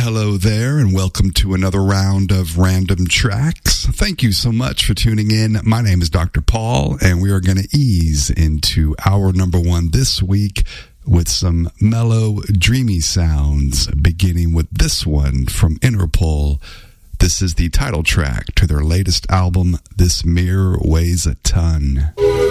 hello there, and welcome to another round of Random Tracks. Thank you so much for tuning in. My name is Dr. Paul, and we are going to ease into hour number one this week with some mellow, dreamy sounds, beginning with this one from Interpol. This is the title track to their latest album, This Mirror Weighs a Ton.